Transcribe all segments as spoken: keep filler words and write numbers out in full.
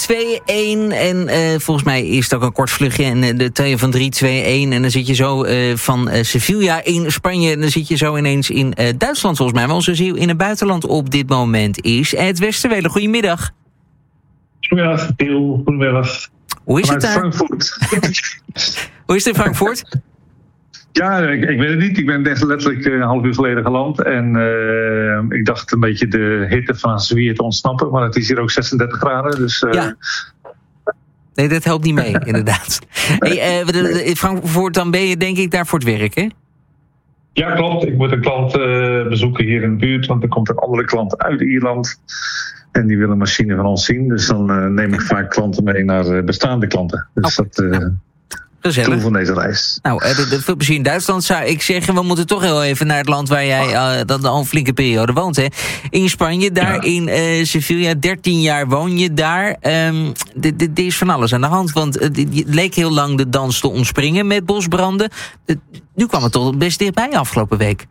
twee een. En uh, volgens mij is het ook een kort vluchtje. En uh, de tweeën van drie twee een. En dan zit je zo uh, van uh, Sevilla in Spanje. En dan zit je zo ineens in uh, Duitsland volgens mij. Maar onze ziel in het buitenland op dit moment is Ed Westerwelen. Goedemiddag. Goedemiddag, heel goedemiddag. Hoe is Vanuit het daar? Frankfurt. Hoe is het in Frankfurt? Ja, ik, ik weet het niet. Ik ben echt letterlijk een half uur geleden geland. En uh, ik dacht een beetje de hitte van Sevilla te ontsnappen. Maar het is hier ook zesendertig graden. Dus, uh... ja. Nee, dat helpt niet mee, inderdaad. Hey, uh, in Frankfurt, dan ben je denk ik daar voor het werk, hè? Ja, klopt. Ik moet een klant uh, bezoeken hier in de buurt. Want er komt een andere klant uit Ierland. En die willen een machine van ons zien. Dus dan uh, neem ik vaak klanten mee naar uh, bestaande klanten. Dus oh, dat... Uh, nou. Gezellig. Doel van deze reis. Nou, veel plezier in Duitsland zou ik zeggen. We moeten toch heel even naar het land waar jij uh, dan al een flinke periode woont. Hè? In Spanje, daar ja. in uh, Sevilla. dertien jaar woon je daar. Um, Dit is van alles aan de hand. Want het leek heel lang de dans te ontspringen met bosbranden. De, nu kwam het toch best dichtbij afgelopen week.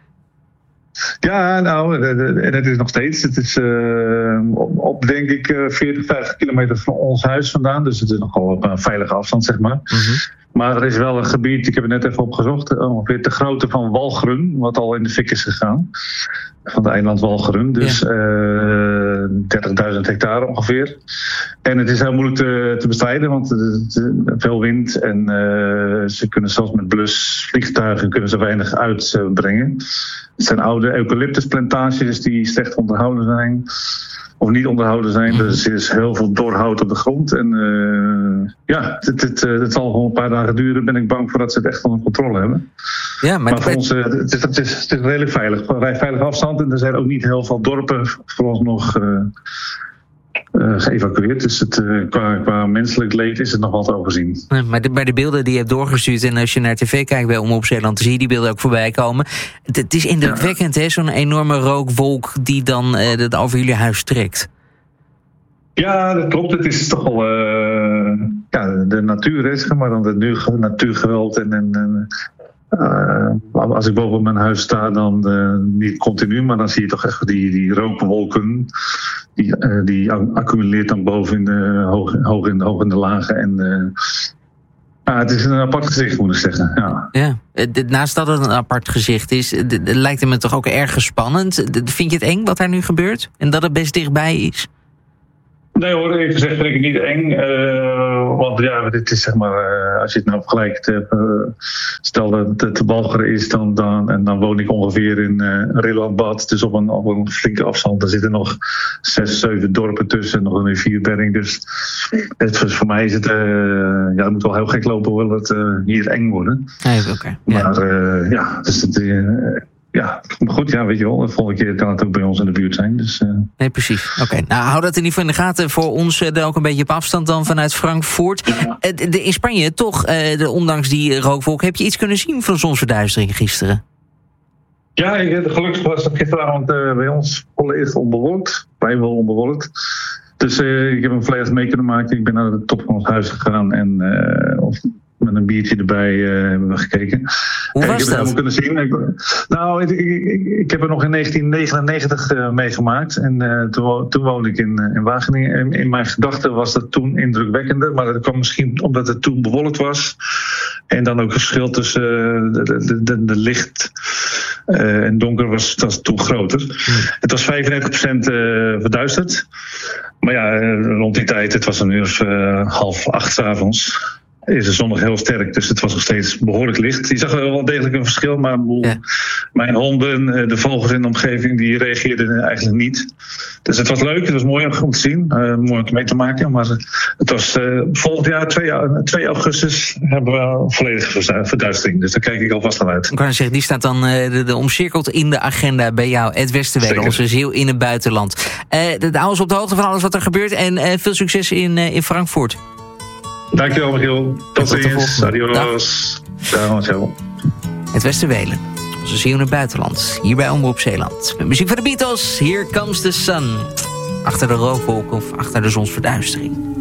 Ja, nou, en het is nog steeds. Het is uh, op, op, denk ik, uh, veertig, vijftig kilometer van ons huis vandaan. Dus het is nogal op een veilige afstand, zeg maar. Mm-hmm. Maar er is wel een gebied, ik heb het net even opgezocht, ongeveer de grootte van Walcheren, wat al in de fik is gegaan. Van het eiland Walcheren, dus ja. uh, dertigduizend hectare ongeveer. En het is heel moeilijk te, te bestrijden, want er is veel wind en uh, ze kunnen zelfs met blusvliegtuigen kunnen ze weinig uitbrengen. Het zijn oude eucalyptusplantages die slecht onderhouden zijn. Of niet onderhouden zijn. Dus er is heel veel doorhout op de grond. En uh, ja, het, het, het zal gewoon een paar dagen duren. Ben ik bang voor dat ze het echt onder controle hebben. Ja, maar maar voor ons, uh, het, is, het, is, het is redelijk veilig. Vrij veilige afstand. En er zijn ook niet heel veel dorpen vooralsnog uh, uh, geëvacueerd. Dus het, uh, qua, qua menselijk leed is het nog wat te overzien. Ja, maar, de, maar de beelden die je hebt doorgestuurd... en als je naar tv kijkt bij Omroep Zeeland... dan zie je die beelden ook voorbij komen. Het, het is indrukwekkend, ja. hè? Zo'n enorme rookwolk die dan uh, dat over jullie huis trekt. Ja, dat klopt. Het is toch wel uh, ja, de natuur, is, maar dan het natuurgeweld. En, en, uh, als ik boven mijn huis sta, dan uh, niet continu... maar dan zie je toch echt die, die rookwolken... Die, uh, die accumuleert dan boven in de hoog, hoog, in, hoog in de lagen. En uh, ja, het is een apart gezicht, moet ik zeggen. Ja. Ja, naast dat het een apart gezicht is, het lijkt het me toch ook erg spannend. Vind je het eng wat daar nu gebeurt? En dat het best dichtbij is? Nee hoor, even gezegd vind ik het niet eng. Uh, want ja, dit is zeg maar, uh, als je het nou vergelijkt, uh, stel dat het te Walcheren is, dan, dan, en dan woon ik ongeveer in uh, Rillandbad. Dus op een, op een flinke afstand. Er zitten nog zes, zeven dorpen tussen, nog een rivierbedding. Dus het, voor mij is het, uh, ja, het moet wel heel gek lopen, wil het uh, hier eng worden. Nee, okay. ja. Maar uh, ja, dus het... Uh, Ja, maar goed, ja, weet je wel. De volgende keer kan het ook bij ons in de buurt zijn. Dus, uh... Nee, precies. Oké, okay. Nou, hou dat in ieder geval in de gaten voor ons. Uh, ook een beetje op afstand dan vanuit Frankfurt. Ja. Uh, de, de, in Spanje toch, uh, de, ondanks die rookwolk, heb je iets kunnen zien van zonsverduistering gisteren? Ja, ik, gelukkig was het gisteravond uh, bij ons volledig onbewolkt. Vrijwel onbewolkt. Dus uh, ik heb hem volledig mee kunnen maken. Ik ben naar de top van ons huis gegaan en... Uh, of, met een biertje erbij uh, hebben we gekeken. Hoe was ik heb dat? het kunnen zien. Ik, nou, ik, ik, ik heb het nog in negentien negenennegentig uh, meegemaakt. En uh, toen, toen woonde ik in, uh, in Wageningen. En in mijn gedachten was dat toen indrukwekkender. Maar dat kwam misschien omdat het toen bewolkt was. En dan ook het verschil tussen uh, de, de, de, de licht uh, en donker was, was toen groter. Hmm. Het was vijfennegentig procent uh, verduisterd. Maar ja, rond die tijd, het was een uur of uh, half acht 's avonds. Is de zon nog heel sterk, dus het was nog steeds behoorlijk licht. Je zag wel degelijk een verschil, maar ja. Mijn honden, de vogels in de omgeving, die reageerden eigenlijk niet. Dus het was leuk, het was mooi om te zien, uh, mooi om mee te maken. Maar het was uh, volgend jaar, twee augustus, hebben we volledige verduistering. Dus daar kijk ik alvast naar uit. Ik kan zeggen, die staat dan uh, de, de omcirkeld in de agenda bij jou, Ed Westerwelen, onze ziel in het buitenland. Uh, de, de hou op de hoogte van alles wat er gebeurt en uh, veel succes in, uh, in Frankfurt. Dankjewel, Michiel. Tot ziens. Adios. Ciao, ciao. Het Westerwelen, onze ziel in het buitenland. Hier bij Omroep Zeeland. Met muziek van de Beatles. Here Comes the Sun. Achter de rookwolken of achter de zonsverduistering.